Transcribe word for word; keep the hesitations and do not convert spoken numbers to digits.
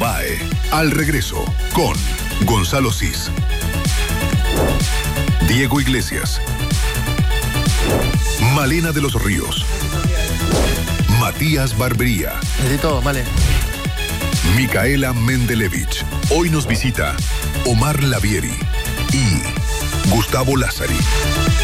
Infobae. Al regreso, con Gonzalo Cis, Diego Iglesias, Malena de los Ríos, Matías Barbería. De todo, vale. Micaela Mendelevich. Hoy nos visita Omar Lavieri y Gustavo Lázari.